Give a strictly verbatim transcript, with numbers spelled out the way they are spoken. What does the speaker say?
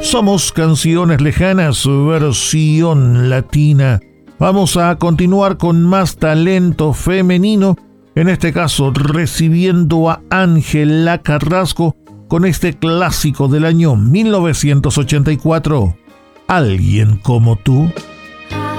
Somos Canciones Lejanas, versión latina. Vamos a continuar con más talento femenino, en este caso recibiendo a Ángela Carrasco con este clásico del año mil novecientos ochenta y cuatro, Alguien como tú.